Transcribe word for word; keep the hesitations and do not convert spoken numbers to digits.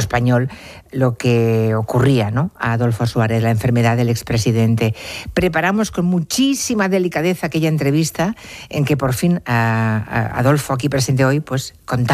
español lo que ocurría, ¿no?, a Adolfo Suárez, la enfermedad del expresidente. Preparamos con muchísima delicadeza aquella entrevista en que por fin a, a Adolfo, aquí presente hoy, pues contaba